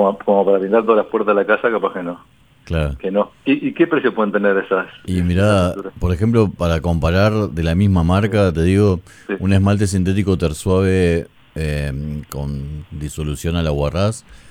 como para pintar todas las puertas de la casa, capaz que no. Claro. Que no. ¿Y qué precio pueden tener esas Mirá, pinturas? por ejemplo, para comparar de la misma marca, te digo, Sí, un esmalte sintético tersuave con disolución al aguarrás